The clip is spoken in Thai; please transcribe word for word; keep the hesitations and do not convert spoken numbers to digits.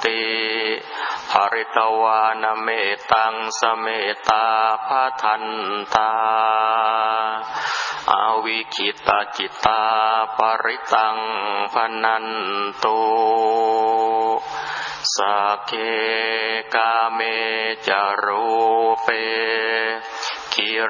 ติภริตวานเมตังสเมตาภทันตาอวิคิตาจิตาปริตังพนันตุสักเคกาเมจารูเปกิ